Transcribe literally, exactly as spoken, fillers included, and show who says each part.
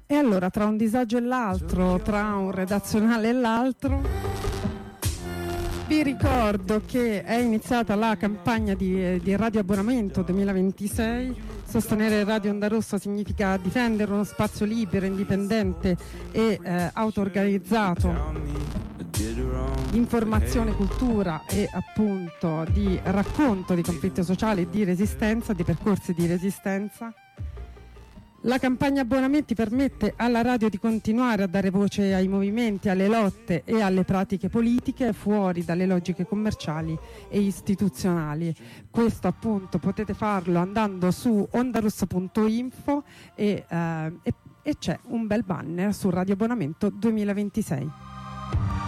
Speaker 1: E allora, tra un disagio e l'altro, tra un redazionale e l'altro, vi ricordo che è iniziata la campagna di, di Radio Abbonamento duemilaventisei. Sostenere Radio Onda Rossa significa difendere uno spazio libero, indipendente e eh, auto-organizzato di informazione, cultura e appunto di racconto di conflitto sociale e di resistenza, di percorsi di resistenza. La campagna abbonamenti permette alla radio di continuare a dare voce ai movimenti, alle lotte e alle pratiche politiche fuori dalle logiche commerciali e istituzionali. Questo appunto potete farlo andando su ondarossa punto info e, eh, e, e c'è un bel banner su Radio Abbonamento duemilaventisei.